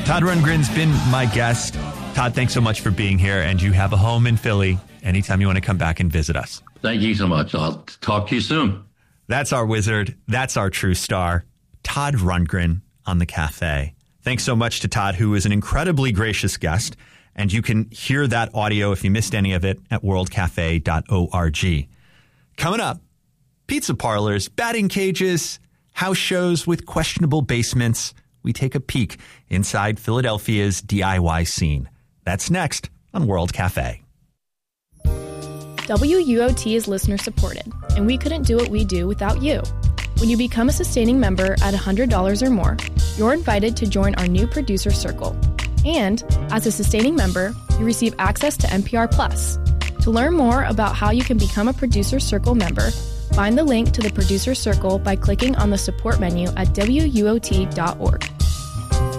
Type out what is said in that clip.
Todd Rundgren's been my guest. Todd, thanks so much for being here, and you have a home in Philly anytime you want to come back and visit us. Thank you so much. I'll talk to you soon. That's our wizard. That's our true star, Todd Rundgren on the Cafe. Thanks so much to Todd, who is an incredibly gracious guest, and you can hear that audio if you missed any of it at worldcafe.org. Coming up, pizza parlors, batting cages, house shows with questionable basements. We take a peek inside Philadelphia's DIY scene. That's next on World Cafe. WUOT is listener supported, and we couldn't do what we do without you. When you become a sustaining member at $100 or more, you're invited to join our new producer circle. And as a sustaining member, you receive access to NPR Plus. To learn more about how you can become a producer circle member, find the link to the producer circle by clicking on the support menu at WUOT.org.